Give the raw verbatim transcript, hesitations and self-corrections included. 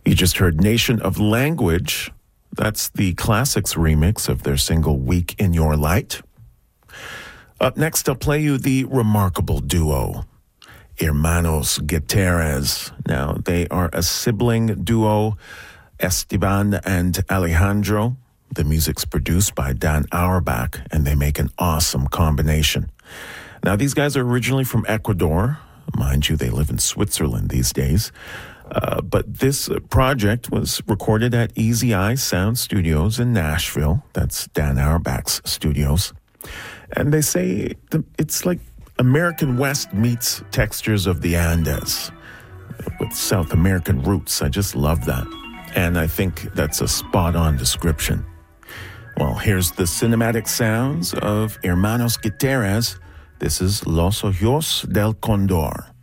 You just heard Nation of Language. That's the Classics remix of their single Week in Your Light. Up next, I'll play you the remarkable duo, Hermanos Gutierrez. Now, they are a sibling duo, Esteban and Alejandro. The music's produced by Dan Auerbach, and they make an awesome combination. Now, these guys are originally from Ecuador. Mind you, they live in Switzerland these days. Uh, but this project was recorded at Easy Eye Sound Studios in Nashville. That's Dan Auerbach's studios. And they say it's like American West meets textures of the Andes with South American roots. I just love that. And I think that's a spot-on description. Well, here's the cinematic sounds of Hermanos Gutierrez. This is Los Ojos del Condor.